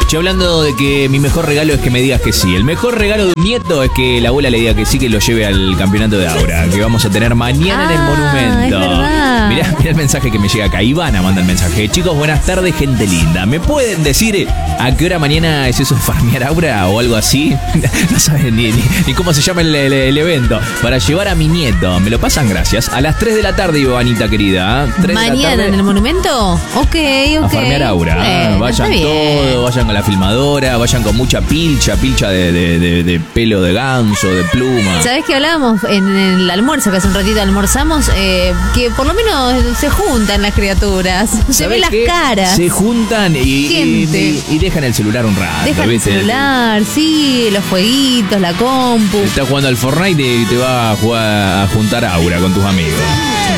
Che, hablando de que mi mejor regalo es que me digas que sí. El mejor regalo de un nieto es que la abuela le diga que sí, que lo lleve al campeonato de Aura, que vamos a tener mañana en el Monumento. Es verdad. Mirá el mensaje que me llega acá. Ivana manda el mensaje. Chicos, buenas tardes, gente linda. ¿Me pueden decir a qué hora mañana es eso de farmear Aura o algo así? No saben ni cómo se llama el evento. Para llevar a mi nieto. Me lo pasan, gracias. A las 3 de la tarde, Ivanita querida. 3 de la ¿Mañana tarde, en el Monumento? Ok. a farmear Aura. Vayan todos, vayan con la filmadora, vayan con mucha pilcha de pelo de ganso, de pluma. ¿Sabés que hablábamos en el almuerzo, que hace un ratito almorzamos? Que por lo menos se juntan las criaturas, se ven las qué? caras. Se juntan y dejan el celular un rato. Dejan el ¿viste? celular, sí, los jueguitos, la compu. Estás jugando al Fortnite y te va a juntar Aura con tus amigos.